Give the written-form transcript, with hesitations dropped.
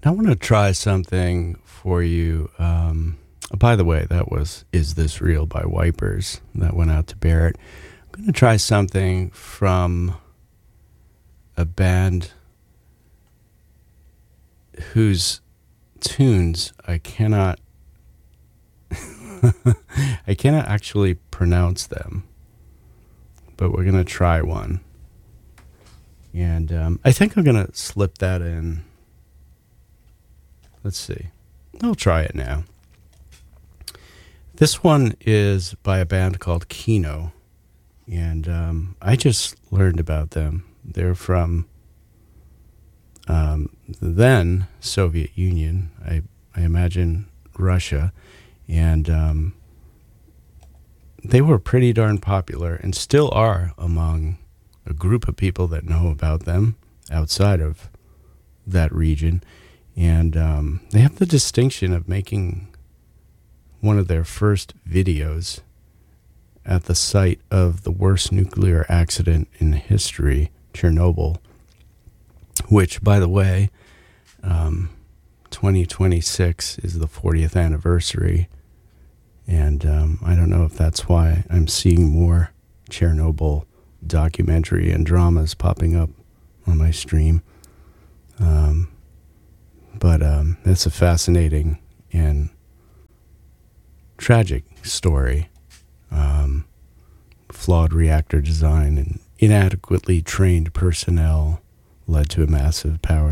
I want to try something for you. By the way, that was Is This Real by Wipers. That went out to Barrett. I'm going to try something from a band whose tunes I cannot I cannot actually pronounce them, but we're going to try one. And I think I'm going to slip that in. Let's see. I'll try it now. This one is by a band called Kino, and I just learned about them. They're from the then Soviet Union, I imagine Russia, and they were pretty darn popular and still are among a group of people that know about them outside of that region. And they have the distinction of making one of their first videos at the site of the worst nuclear accident in history, Chernobyl, which, by the way, 2026 is the 40th anniversary. And I don't know if that's why I'm seeing more Chernobyl documentary and dramas popping up on my stream. But it's a fascinating and tragic story. Flawed reactor design and inadequately trained personnel led to a massive power